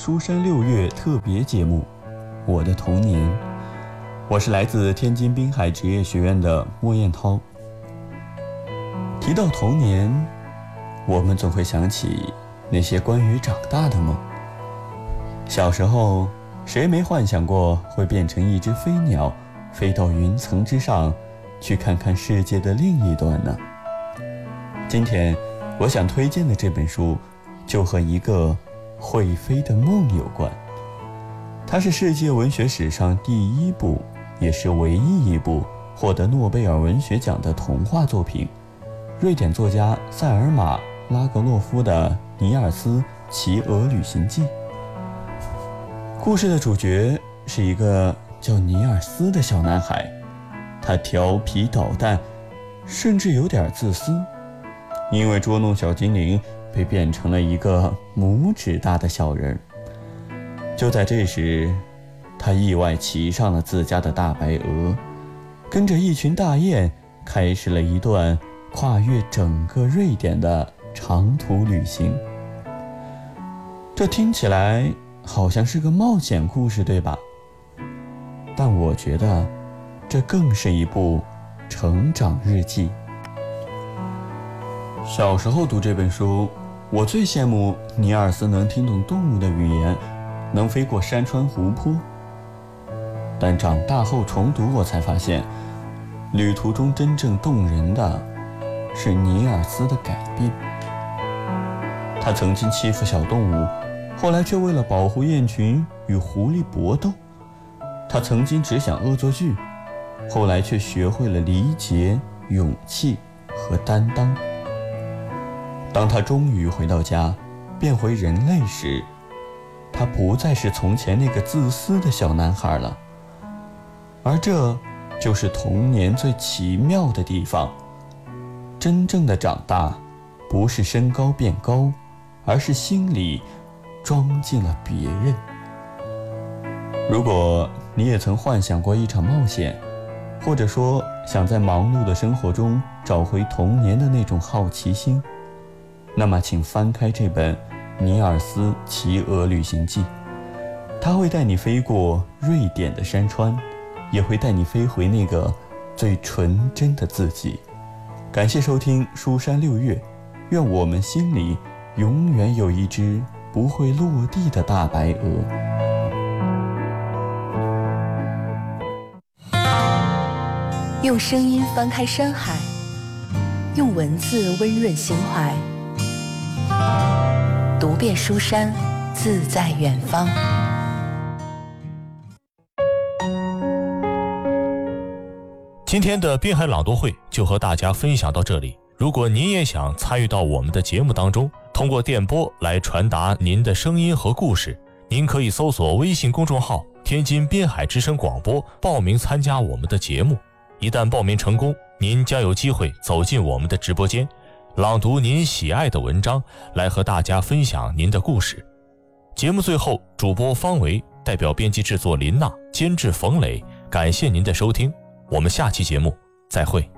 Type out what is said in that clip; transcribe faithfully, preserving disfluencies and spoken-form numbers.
书山六月特别节目《我的童年》，我是来自天津滨海职业学院的莫彦涛。提到童年，我们总会想起那些关于长大的梦。小时候，谁没幻想过会变成一只飞鸟，飞到云层之上，去看看世界的另一端呢？今天我想推荐的这本书就和一个会飞的梦有关。它是世界文学史上第一部，也是唯一一部获得诺贝尔文学奖的童话作品，瑞典作家塞尔玛·拉格洛夫的《尼尔斯骑鹅旅行记》。故事的主角是一个叫尼尔斯的小男孩，他调皮捣蛋，甚至有点自私，因为捉弄小精灵被变成了一个拇指大的小人。就在这时，他意外骑上了自家的大白鹅，跟着一群大雁开始了一段跨越整个瑞典的长途旅行。这听起来好像是个冒险故事，对吧？但我觉得这更是一部成长日记。小时候读这本书，我最羡慕尼尔斯能听懂动物的语言，能飞过山川湖泊。但长大后重读，我才发现，旅途中真正动人的是尼尔斯的改变。他曾经欺负小动物，后来却为了保护雁群与狐狸搏斗。他曾经只想恶作剧，后来却学会了理解、勇气和担当。当他终于回到家，变回人类时，他不再是从前那个自私的小男孩了。而这就是童年最奇妙的地方。真正的长大，不是身高变高，而是心里装进了别人。如果你也曾幻想过一场冒险，或者说想在忙碌的生活中找回童年的那种好奇心，那么请翻开这本《尼尔斯骑鹅旅行记》，它会带你飞过瑞典的山川，也会带你飞回那个最纯真的自己。感谢收听书山六月，愿我们心里永远有一只不会落地的大白鹅。 用声音翻开山海，用文字温润心怀。读遍书山，自在远方。 今天的滨海朗读会就和大家分享到这里。如果您也想参与到我们的节目当中，通过电波来传达您的声音和故事，您可以搜索微信公众号天津滨海之声广播，报名参加我们的节目。一旦报名成功，您将有机会走进我们的直播间，朗读您喜爱的文章，来和大家分享您的故事。节目最后，主播方维代表编辑制作林娜，监制冯磊，感谢您的收听，我们下期节目再会。